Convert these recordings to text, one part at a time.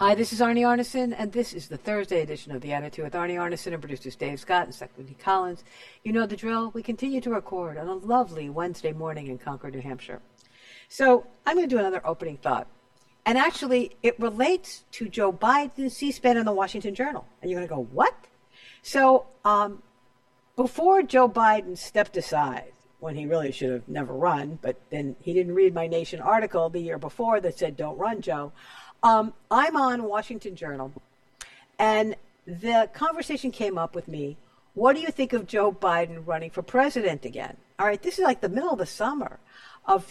Hi, this is Arnie Arneson, and this is the Thursday edition of The Attitude with Arnie Arneson and producers Dave Scott and Stephanie Collins. You know the drill. We continue to record on a lovely Wednesday morning in Concord, New Hampshire. So I'm going to do another opening thought. And actually, it relates to Joe Biden's C-SPAN in the Washington Journal. And you're going to go, what? So before Joe Biden stepped aside, when he really should have never run, but then he didn't read my Nation article the year before that said, don't run, Joe. I'm on Washington Journal, and the conversation came up with me. What do you think of Joe Biden running for president again? All right, this is like the middle of the summer of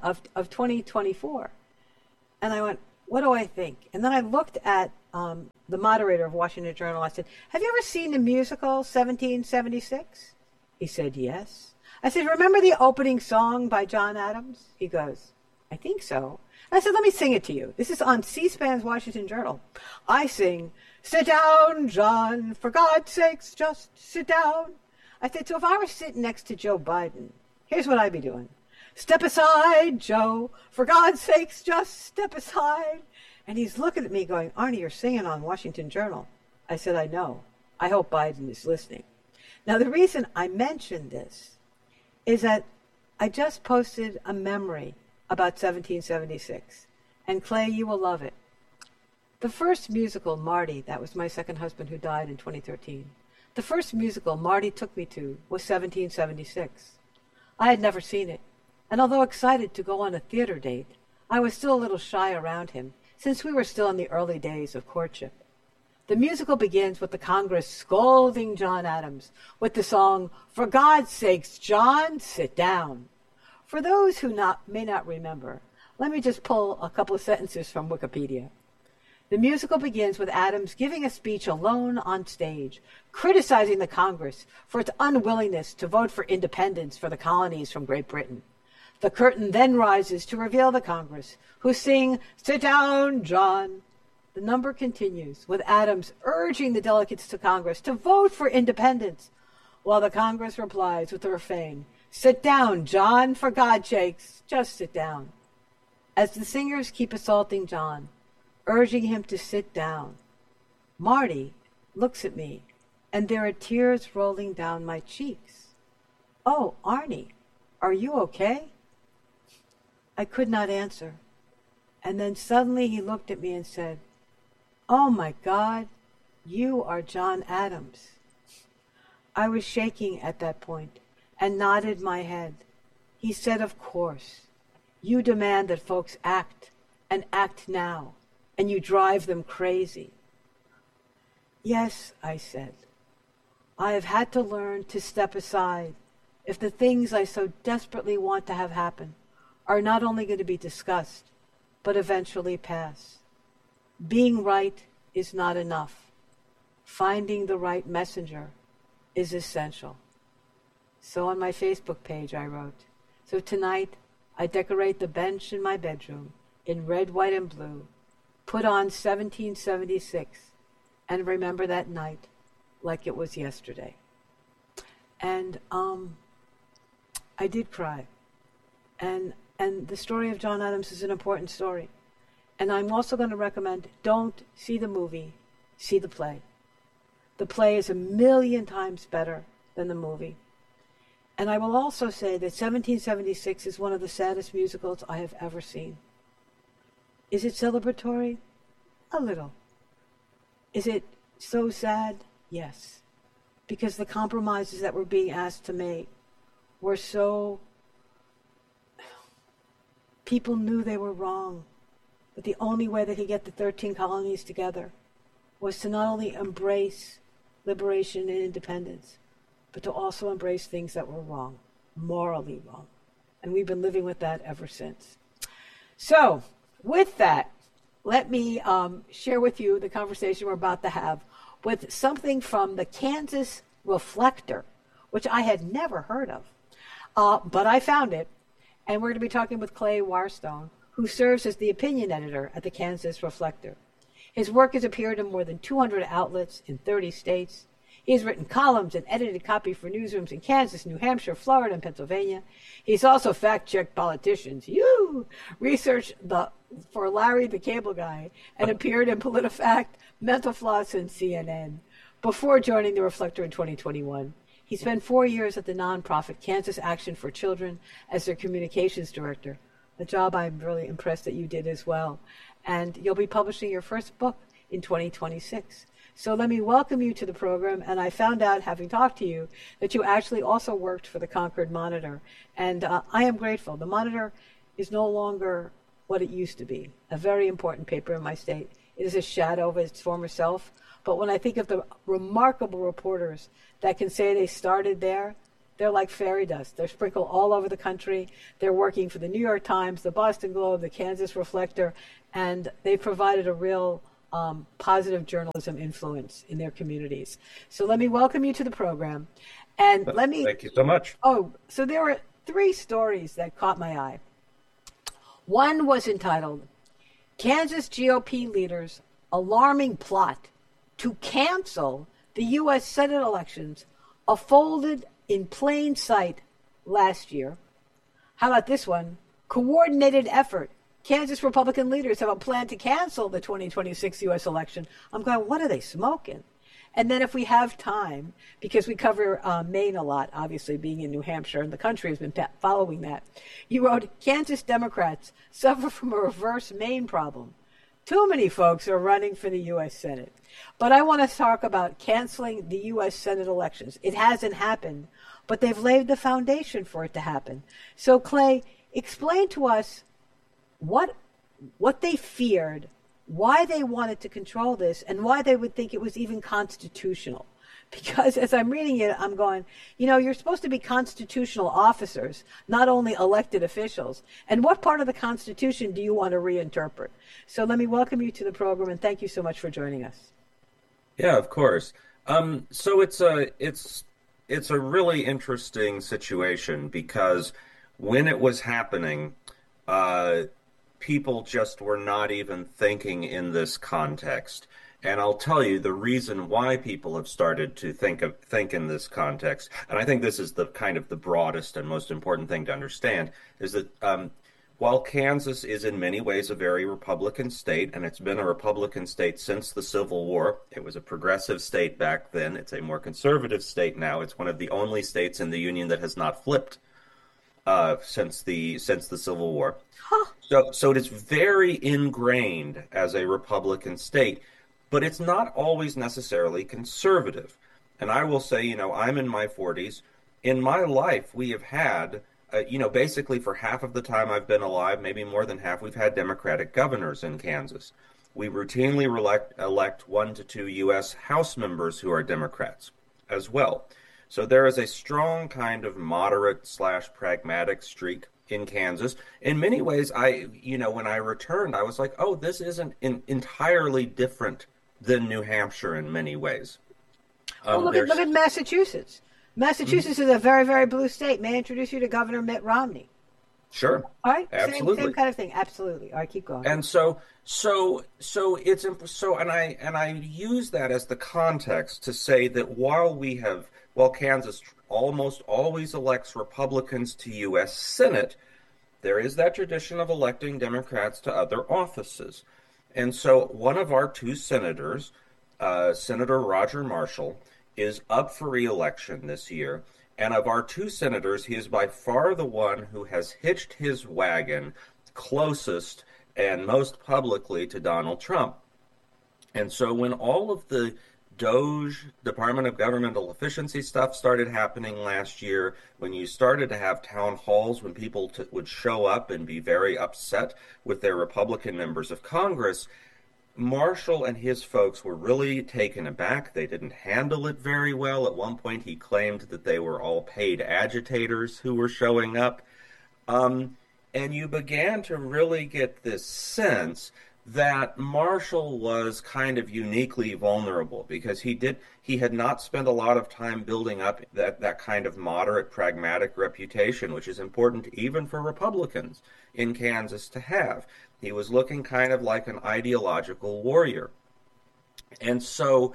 2024. And I went, what do I think? And then I looked at the moderator of Washington Journal. I said, have you ever seen the musical 1776? He said, yes. I said, remember the opening song by John Adams? He goes, I think so. I said, let me sing it to you. This is on C-SPAN's Washington Journal. I sing, sit down, John, for God's sakes, just sit down. I said, so if I were sitting next to Joe Biden, here's what I'd be doing. Step aside, Joe, for God's sakes, just step aside. And he's looking at me going, Arnie, you're singing on Washington Journal. I said, I know. I hope Biden is listening. Now, the reason I mentioned this is that I just posted a memory about 1776. And Clay, you will love it. The first musical, Marty, that was my second husband who died in 2013. The first musical Marty took me to was 1776. I had never seen it. And although excited to go on a theater date, I was still a little shy around him, since we were still in the early days of courtship. The musical begins with the Congress scolding John Adams with the song, For God's sakes, John, sit down. For those who may not remember, let me just pull a couple of sentences from Wikipedia. The musical begins with Adams giving a speech alone on stage, criticizing the Congress for its unwillingness to vote for independence for the colonies from Great Britain. The curtain then rises to reveal the Congress, who sing, Sit down, John. The number continues with Adams urging the delegates to Congress to vote for independence, while the Congress replies with the refrain, Sit down, John, for God's sakes, just sit down. As the singers keep assaulting John, urging him to sit down, Marty looks at me, and there are tears rolling down my cheeks. Oh, Arnie, are you okay? I could not answer. And then suddenly he looked at me and said, Oh my God, you are John Adams. I was shaking at that point and nodded my head. He said, of course. You demand that folks act, and act now, and you drive them crazy. Yes, I said. I have had to learn to step aside if the things I so desperately want to have happen are not only going to be discussed, but eventually pass. Being right is not enough. Finding the right messenger is essential. So on my Facebook page I wrote, so tonight I decorate the bench in my bedroom in red, white, and blue, put on 1776, and remember that night like it was yesterday. And I did cry. And the story of John Adams is an important story. And I'm also going to recommend, don't see the movie, see the play. The play is 1,000,000 times better than the movie. And I will also say that 1776 is one of the saddest musicals I have ever seen. Is it celebratory? A little. Is it so sad? Yes. Because the compromises that were being asked to make were so... People knew they were wrong. But the only way they could get the 13 colonies together was to not only embrace liberation and independence, but to also embrace things that were wrong, morally wrong. And we've been living with that ever since. So, with that, let me share with you the conversation we're about to have with something from the Kansas Reflector, which I had never heard of. But I found it, and we're going to be talking with Clay Warstone, who serves as the opinion editor at the Kansas Reflector. His work has appeared in more than 200 outlets in 30 states. He has written columns and edited copy for newsrooms in Kansas, New Hampshire, Florida, and Pennsylvania. He's also fact-checked politicians, researched for Larry the Cable Guy, and appeared in PolitiFact, Mental Floss, and CNN before joining the Reflector in 2021. He spent 4 years at the nonprofit Kansas Action for Children as their communications director, a job I'm really impressed that you did as well. And you'll be publishing your first book in 2026. So let me welcome you to the program. And I found out, having talked to you, that you actually also worked for the Concord Monitor. And I am grateful. The Monitor is no longer what it used to be, a very important paper in my state. It is a shadow of its former self. But when I think of the remarkable reporters that can say they started there, they're like fairy dust. They're sprinkled all over the country. They're working for the New York Times, the Boston Globe, the Kansas Reflector, and they provided a real positive journalism influence in their communities. So let me welcome you to the program. And Thank you so much. So there were 3 stories that caught my eye. One was entitled, Kansas GOP Leaders Alarming Plot to Cancel the U.S. Senate Elections Unfolded in Plain Sight Last Year. How about this one? Coordinated effort. Kansas Republican leaders have a plan to cancel the 2026 U.S. election. I'm going, what are they smoking? And then if we have time, because we cover Maine a lot, obviously being in New Hampshire, and the country has been following that, you wrote, Kansas Democrats suffer from a reverse Maine problem. Too many folks are running for the U.S. Senate. But I want to talk about canceling the U.S. Senate elections. It hasn't happened, but they've laid the foundation for it to happen. So, Clay, explain to us what they feared, why they wanted to control this, and why they would think it was even constitutional. Because as I'm reading it, I'm going, you're supposed to be constitutional officers, not only elected officials. And what part of the Constitution do you want to reinterpret? So let me welcome you to the program, and thank you so much for joining us. Yeah, of course. So it's a really interesting situation because when it was happening, people just were not even thinking in this context. And I'll tell you the reason why people have started to think in this context, and I think this is the kind of the broadest and most important thing to understand, is that while Kansas is in many ways a very Republican state, and it's been a Republican state since the Civil War, it was a progressive state back then, it's a more conservative state now, it's one of the only states in the Union that has not flipped since the Civil War. Huh. So it is very ingrained as a Republican state, but it's not always necessarily conservative. And I will say, I'm in my 40s. In my life, we have had, basically for half of the time I've been alive, maybe more than half, we've had Democratic governors in Kansas. We routinely elect 1 to 2 U.S. House members who are Democrats as well. So there is a strong kind of moderate/pragmatic streak in Kansas. In many ways, when I returned, I was like, oh, this isn't entirely different than New Hampshire in many ways. Look at Massachusetts. Massachusetts is a very, very blue state. May I introduce you to Governor Mitt Romney? Sure. All right. Absolutely. Same kind of thing. Absolutely. All right. Keep going. And so I use that as the context to say that while Kansas almost always elects Republicans to U.S. Senate, there is that tradition of electing Democrats to other offices. And so one of our 2 senators, Senator Roger Marshall, is up for re-election this year. And of our 2 senators, he is by far the one who has hitched his wagon closest and most publicly to Donald Trump. And so when all of the DOGE, Department of Governmental Efficiency stuff started happening last year, when you started to have town halls, when people would show up and be very upset with their Republican members of Congress, Marshall and his folks were really taken aback. They didn't handle it very well. At one point, he claimed that they were all paid agitators who were showing up. And you began to really get this sense that Marshall was kind of uniquely vulnerable because he had not spent a lot of time building up that kind of moderate, pragmatic reputation, which is important even for Republicans in Kansas to have. He was looking kind of like an ideological warrior. And so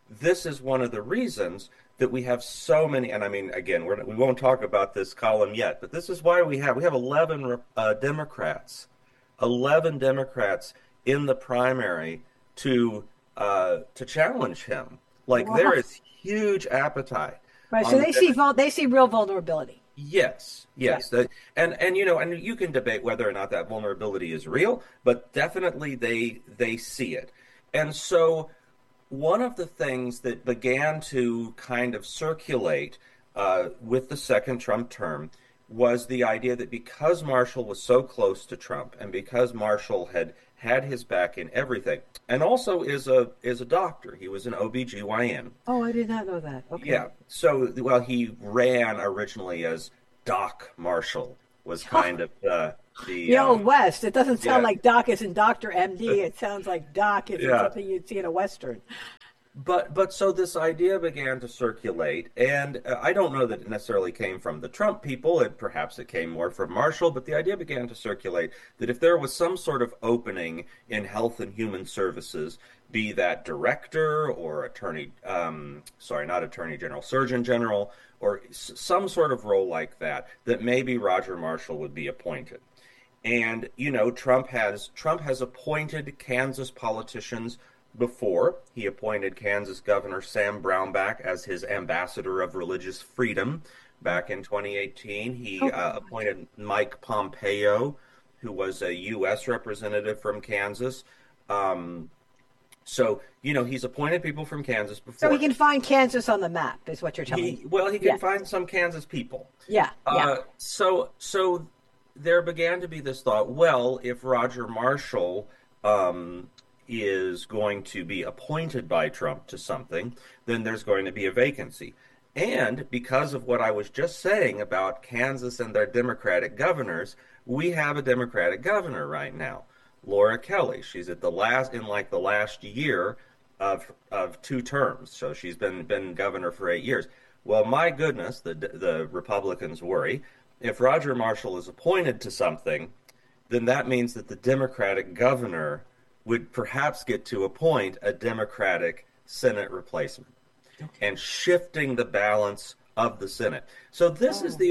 this is one of the reasons that we have so many, and I mean, again, we won't talk about this column yet, but this is why we have 11 Democrats, 11 Democrats in the primary to challenge him. Like there Wow. is huge appetite Right. So on the they see real vulnerability. Yes, Right. yes, and and you can debate whether or not that vulnerability is real, but definitely they see it. And so one of the things that began to kind of circulate with the second Trump term was the idea that because Marshall was so close to Trump and because Marshall had his back in everything, and also is a doctor, he was an OBGYN. Oh, I did not know that. Okay. Yeah. So, well, he ran originally as Doc Marshall was kind of the The Old West. It doesn't sound yeah, like Doc is in Doctor MD. It sounds like Doc is in yeah. something you'd see in a Western. But so this idea began to circulate, and I don't know that it necessarily came from the Trump people, and perhaps it came more from Marshall, but the idea began to circulate that if there was some sort of opening in health and human services, be that director or sorry, not attorney general, surgeon general, or some sort of role like that, that maybe Roger Marshall would be appointed. And Trump has appointed Kansas politicians before. He appointed Kansas Governor Sam Brownback as his ambassador of religious freedom back in 2018. He Okay. appointed Mike Pompeo, who was a U.S. representative from Kansas. Um, he's appointed people from Kansas So he before. can find Kansas on the map, is what you're telling me. He can Yeah. find some Kansas people. Yeah. Yeah. So there began to be this thought, well, if Roger Marshall is going to be appointed by Trump to something, then there's going to be a vacancy. And because of what I was just saying about Kansas and their Democratic governors, we have a Democratic governor right now, Laura Kelly. She's at the last year of two terms, so she's been governor for 8 years. Well, my goodness, the Republicans worry if Roger Marshall is appointed to something, then that means that the Democratic governor would perhaps get to appoint a Democratic Senate replacement and shifting the balance of the Senate. So Oh.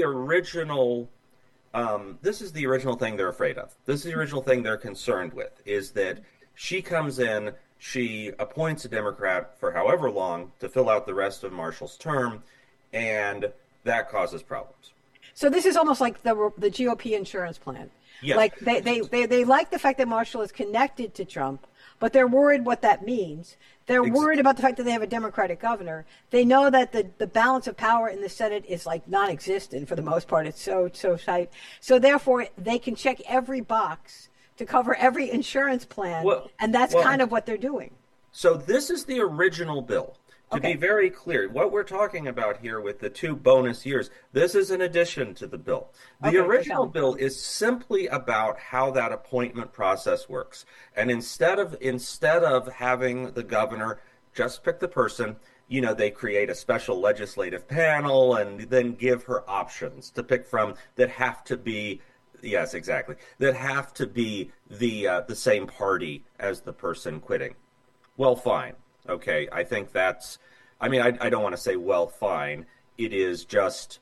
this is the original thing they're afraid of. This is the original thing they're concerned with is that she comes in, she appoints a Democrat for however long to fill out the rest of Marshall's term, and that causes problems. So this is almost like the GOP insurance plan. Yes. Like they like the fact that Marshall is connected to Trump, but they're worried what that means. They're Ex- worried about the fact that they have a Democratic governor. They know that the balance of power in the Senate is like non-existent for the most part. It's so tight. So therefore, they can check every box to cover every insurance plan, well, and that's kind well, of what they're doing. So this is the original bill. To be Okay. very clear, what we're talking about here with the 2 bonus years, this is an addition to the bill. The Okay. So tell original me. bill is simply about how that appointment process works. And instead of having the governor just pick the person, they create a special legislative panel and then give her options to pick from that have to be yes, exactly. That have to be the same party as the person quitting. Well, fine. Okay, I think I mean, I don't want to say, well, fine. It is just,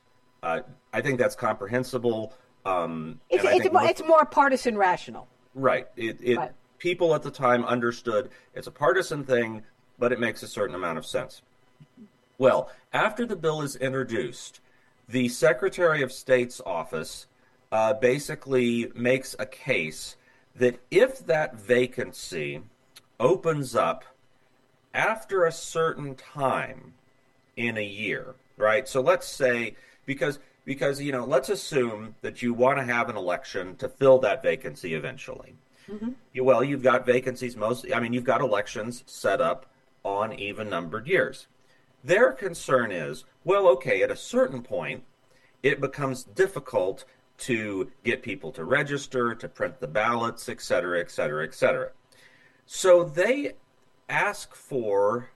I think that's comprehensible. It's And I it's think, more, it's more partisan rational. right, Right. people at the time understood it's a partisan thing, but it makes a certain amount of sense. Well, after the bill is introduced, the Secretary of State's office basically makes a case that if that vacancy opens up after a certain time in a year, right? So let's say because let's assume that you want to have an election to fill that vacancy eventually. Hmm. Well, you've got vacancies I mean, you've got elections set up on even numbered years. Their concern is, well, okay, at a certain point, it becomes difficult to get people to register, to print the ballots, et cetera, et cetera, et cetera. So they ask for,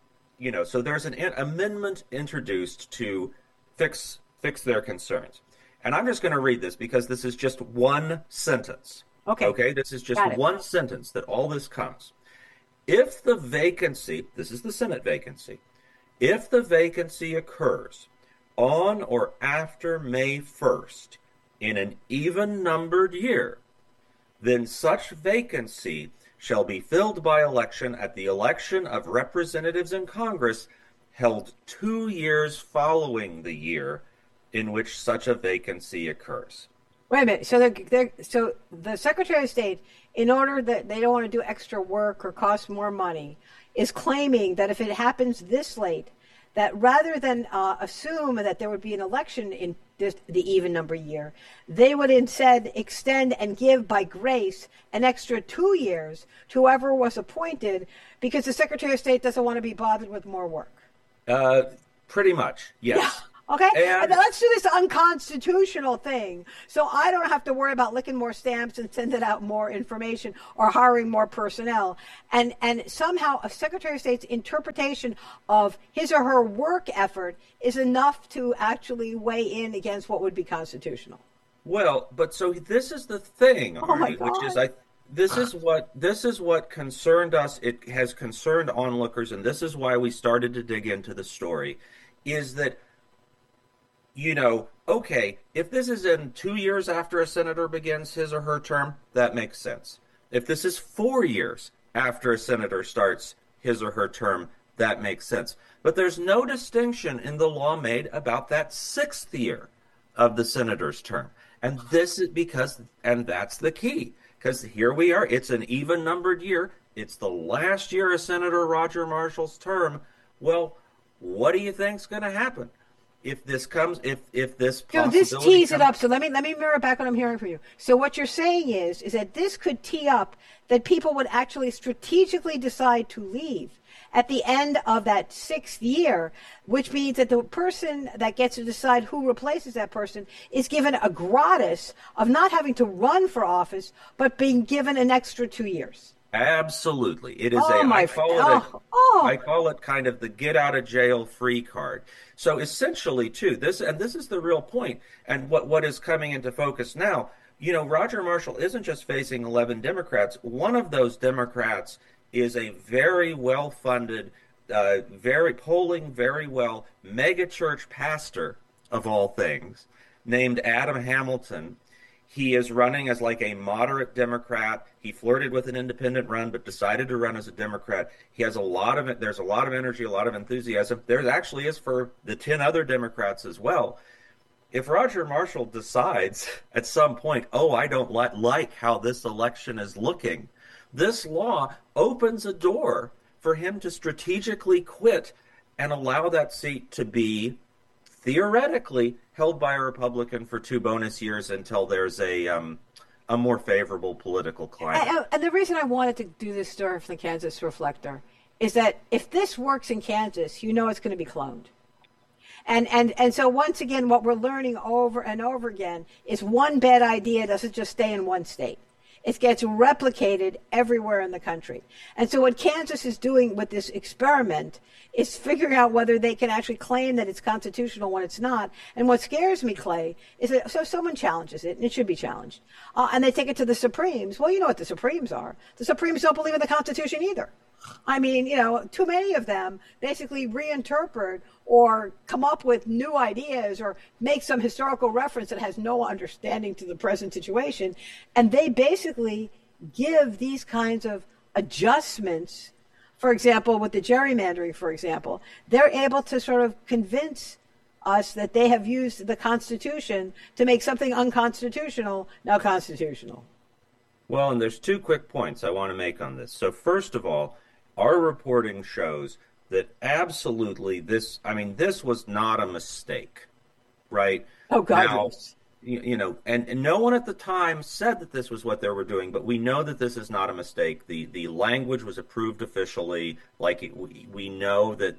so there's an amendment introduced to fix their concerns. And I'm just going to read this because this is just one sentence. Okay. Okay, this is just Got it. one sentence that all this comes. If the vacancy, this is the Senate vacancy, if the vacancy occurs on or after May 1st in an even numbered year, then such vacancy shall be filled by election at the election of representatives in Congress held 2 years following the year in which such a vacancy occurs. Wait a minute. So the Secretary of State, in order that they don't want to do extra work or cost more money, is claiming that if it happens this late, that rather than assume that there would be an election in the even number year, they would instead extend and give by grace an extra 2 years to whoever was appointed, because the Secretary of State doesn't want to be bothered with more work. Pretty much, yes. Yeah. Okay, And let's do this unconstitutional thing, so I don't have to worry about licking more stamps and sending out more information or hiring more personnel. And somehow a Secretary of State's interpretation of his or her work effort is enough to actually weigh in against what would be constitutional. well, but so this is the thing, Oh my Arnie, which is God. this is what concerned us. It has concerned onlookers, and this is why we started to dig into the story, is that okay, if this is in 2 years after a senator begins his or her term, that makes sense. If this is 4 years after a senator starts his or her term, that makes sense. But there's no distinction in the law made about that sixth year of the senator's term. And this is and that's the key, because here we are, it's an even numbered year. It's the last year of Senator Roger Marshall's term. Well, what do you think's going to happen? If this So this possibility tees it comes. up. So let me mirror back what I'm hearing from you. So what you're saying is that this could tee up that people would actually strategically decide to leave at the end of that sixth year, which means that the person that gets to decide who replaces that person is given a gratis of not having to run for office, but being given an extra 2 years. Absolutely. It is Oh my! I call it kind of the get out of jail free card. So essentially, too, this is the real point, and what is coming into focus now. Roger Marshall isn't just facing 11 Democrats. One of those Democrats is a very well-funded, very well megachurch pastor of all things, named Adam Hamilton. He is running as like a moderate Democrat. He flirted with an independent run, but decided to run as a Democrat. There's a lot of energy, a lot of enthusiasm. There actually is for the 10 other Democrats as well. If Roger Marshall decides at some point, oh, I don't like how this election is looking, this law opens a door for him to strategically quit and allow that seat to be theoretically held by a Republican for 2 bonus years until there's a more favorable political climate. And the reason I wanted to do this story from the Kansas Reflector is that if this works in Kansas, it's going to be cloned. And so once again, what we're learning over and over again is one bad idea doesn't just stay in one state. It gets replicated everywhere in the country. And so what Kansas is doing with this experiment is figuring out whether they can actually claim that it's constitutional when it's not. And what scares me, Clay, is that so someone challenges it, and it should be challenged, and they take it to the Supremes. Well, you know what the Supremes are. The Supremes don't believe in the Constitution either. I mean, too many of them basically reinterpret or come up with new ideas or make some historical reference that has no understanding to the present situation. And they basically give these kinds of adjustments. For example, with the gerrymandering, for example, they're able to sort of convince us that they have used the Constitution to make something unconstitutional now constitutional. Well, and there's two quick points I want to make on this. So first of all, our reporting shows that absolutely this was not a mistake, right? Oh, God, Now, yes. and no one at the time said that this was what they were doing, but we know that this is not a mistake. The language was approved officially. We know that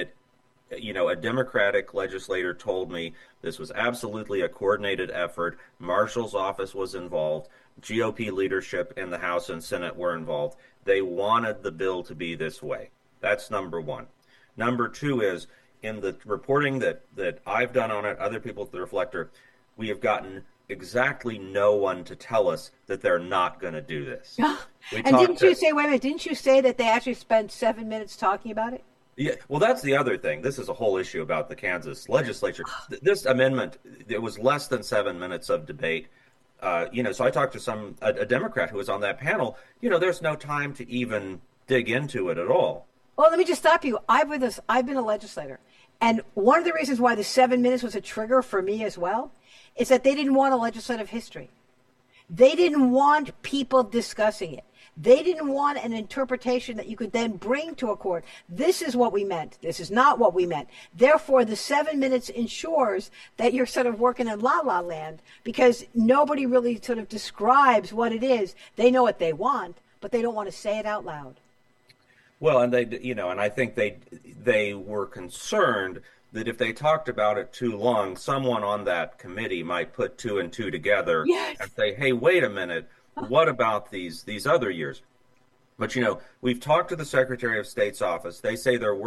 a Democratic legislator told me this was absolutely a coordinated effort. Marshall's office was involved. GOP leadership in the House and Senate were involved. They wanted the bill to be this way. That's number one. Number two is, in the reporting that I've done on it, other people at the Reflector, we have gotten exactly no one to tell us that they're not going to do this. We And talked didn't you to, say, wait a minute, didn't you say that they actually spent 7 minutes talking about it? yeah, well, that's the other thing. This is a whole issue about the Kansas legislature. This amendment, there was less than 7 minutes of debate. So I talked to a Democrat who was on that panel. There's no time to even dig into it at all. Well, let me just stop you. I've been a legislator. And one of the reasons why the 7 minutes was a trigger for me as well is that they didn't want a legislative history. They didn't want people discussing it. They didn't want an interpretation that you could then bring to a court. This is what we meant. This is not what we meant. Therefore, the 7 minutes ensures that you're sort of working in la-la land because nobody really sort of describes what it is. They know what they want, but they don't want to say it out loud. Well, and and I think they were concerned that if they talked about it too long, someone on that committee might put two and two together Yes. and say, "Hey, wait a minute, what about these other years?" But we've talked to the Secretary of State's office. They say they're